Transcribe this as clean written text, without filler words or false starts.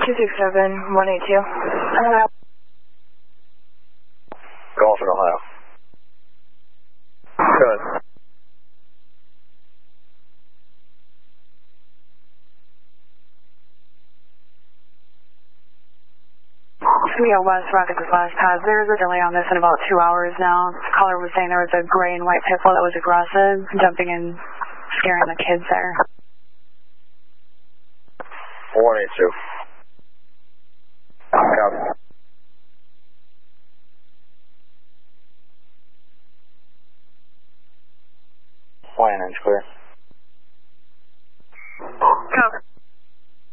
267-182. Golf in Ohio. Good. West Rocket the last pass. There's a delay on this in about 2 hours now. The caller was saying there was a gray and white pit bull that was aggressive, jumping and scaring the kids there. 182. Copy. Flying inch clear.